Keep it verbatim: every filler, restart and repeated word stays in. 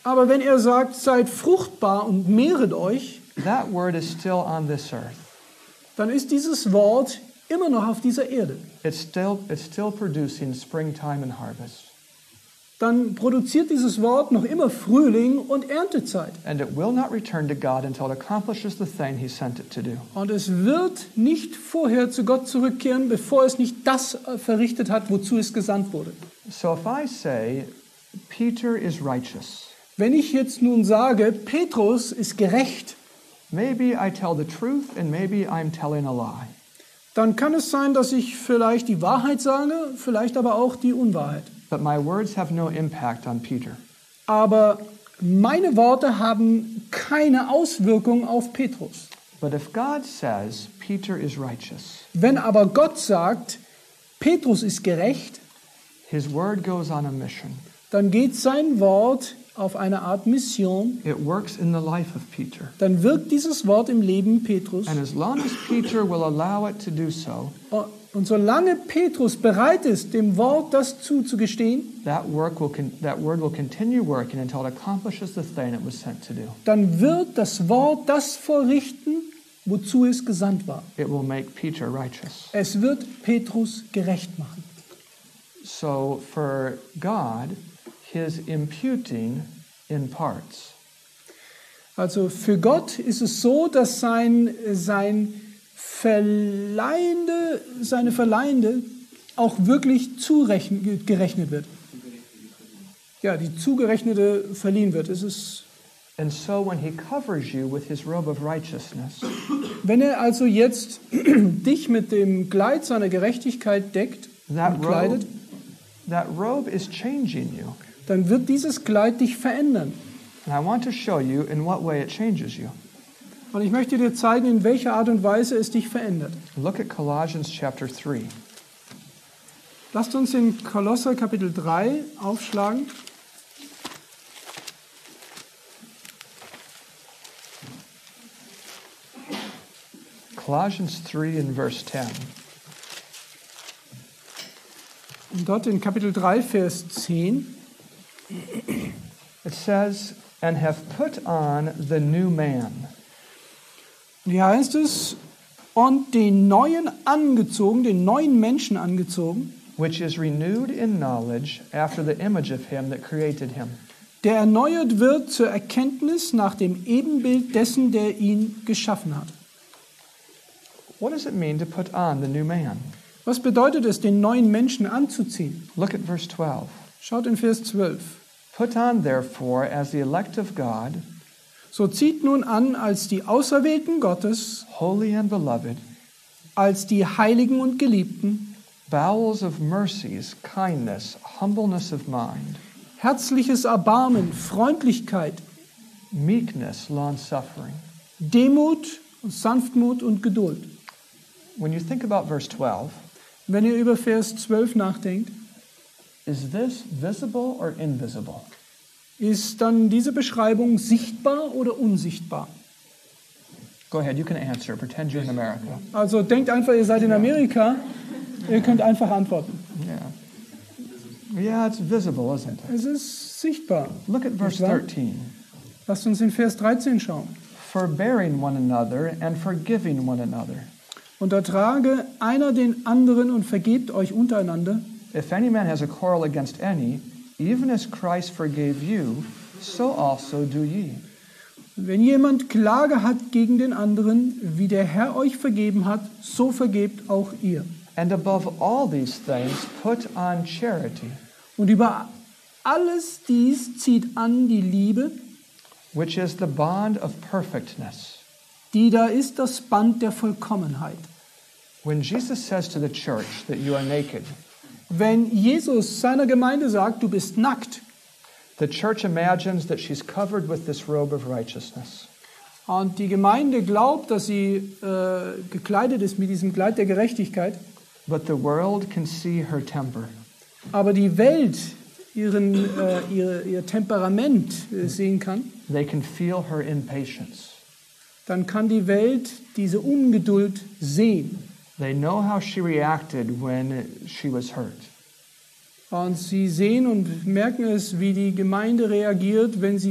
Aber wenn er sagt, seid fruchtbar und mehret euch, that word is still on this earth. dann ist dieses Wort immer noch auf dieser Erde. It's still, it's still producing springtime and harvest. Dann produziert dieses Wort noch immer Frühling und Erntezeit. And it will not return to God until it accomplishes the thing He sent it to do. Und es wird nicht vorher zu Gott zurückkehren, bevor es nicht das verrichtet hat, wozu es gesandt wurde. So if I say, Peter is righteous, Wenn ich jetzt nun sage, Petrus ist gerecht, maybe I tell the truth and maybe I'm telling a lie. dann kann es sein, dass ich vielleicht die Wahrheit sage, vielleicht aber auch die Unwahrheit. But my words have no impact on Peter. Aber meine Worte haben keine Auswirkung auf Petrus. But if God says Peter is righteous, Wenn aber Gott sagt, Petrus ist gerecht, His word goes on a mission. dann geht sein Wort auf eine Art Mission. It works in the life of Peter. Dann wirkt dieses Wort im Leben Petrus. And as long as Peter will allow it to do so, Und solange Petrus bereit ist, dem Wort das zuzugestehen, that work will con- that word will continue working until it accomplishes the thing it was sent to do. dann wird das Wort das vollrichten, wozu es gesandt war. It will make Peter righteous. Es wird Petrus gerecht machen. So for God, His imputing in parts. Also für Gott ist es so, dass sein, sein Verleihende, seine Verleihende auch wirklich zurechn- gerechnet wird. Ja, die zugerechnete verliehen wird. Es ist, And so when He covers you with His robe of righteousness, wenn er also jetzt dich mit dem Kleid seiner Gerechtigkeit deckt that und kleidet, robe, that robe is changing you. dann wird dieses Kleid dich verändern. And I want to show you in what way it changes you. Und ich möchte dir zeigen, in welcher Art und Weise es dich verändert. Look at Colossians chapter three. Lasst uns in Kolosser Kapitel drei aufschlagen. Colossians three in verse ten. Und dort in Kapitel drei, Vers zehn. It says, and have put on the new man. Hier heißt es, und den neuen angezogen, den neuen Menschen angezogen, which is renewed in knowledge after the image of him that created him. der erneuert wird zur Erkenntnis nach dem Ebenbild dessen, der ihn geschaffen hat. What does it mean to put on the new man? Was bedeutet es, den neuen Menschen anzuziehen? Look at verse twelve. Schaut in Vers zwölf. Put on therefore as the elect of God, So zieht nun an als die Auserwählten Gottes, holy and beloved, als die Heiligen und Geliebten, bowels of mercies, kindness, humbleness of mind, herzliches Erbarmen, Freundlichkeit, meekness, long-suffering. Demut, Sanftmut und Geduld. When you think about verse twelve, Wenn ihr über Vers zwölf nachdenkt, is this visible or invisible? ist dann diese Beschreibung sichtbar oder unsichtbar? Go ahead, you can answer. Pretend you're in America. Also denkt einfach, ihr seid in Amerika, ihr könnt einfach antworten. Yeah. Yeah, it's visible, isn't it? Es ist sichtbar. Look at verse Nicht wahr? thirteen. Lasst uns in Vers dreizehn schauen. Forbearing one another and forgiving one another. Und ertrage einer den anderen und vergebt euch untereinander. If any man has a quarrel against any, even as Christ forgave you, so also do ye. Wenn jemand Klage hat gegen den anderen, wie der Herr euch vergeben hat, so vergebt auch ihr. And above all these things, put on charity, Und über alles dies zieht an die Liebe, which is the bond of perfectness. die da ist das Band der Vollkommenheit. When Jesus says to the church that you are naked, Wenn Jesus seiner Gemeinde sagt, du bist nackt, the church imagines that she's covered with this robe of righteousness. und die Gemeinde glaubt, dass sie äh, gekleidet ist mit diesem Kleid der Gerechtigkeit, But the world can see her temper. aber die Welt ihren, äh, ihr, ihr Temperament äh, sehen kann, They can feel her impatience. dann kann die Welt diese Ungeduld sehen. They know how she reacted when she was hurt. Und sie sehen und merken es, wie die Gemeinde reagiert, wenn sie